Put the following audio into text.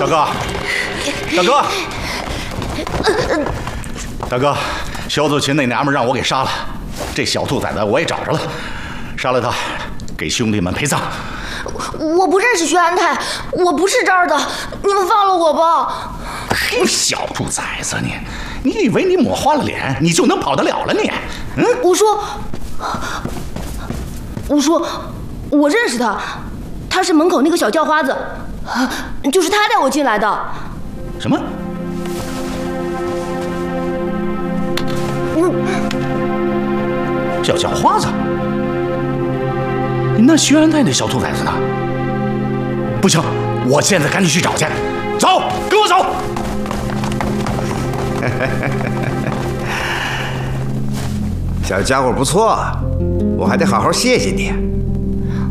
哥，大哥，大哥，小祖琴那娘们让我给杀了，这小兔崽子我也找着了，杀了他，给兄弟们陪葬。 我不认识薛安泰，我不是这儿的，你们放了我吧。 嘿，小兔崽子你以为你抹花了脸你就能跑得了你？嗯， 我说，我认识他，他是门口那个小叫花子，就是他带我进来的。 什么？小叫花子？那薛安泰那小兔崽子呢？不行，我现在赶紧去找去。走，跟我走。 小家伙不错，我还得好好谢谢你。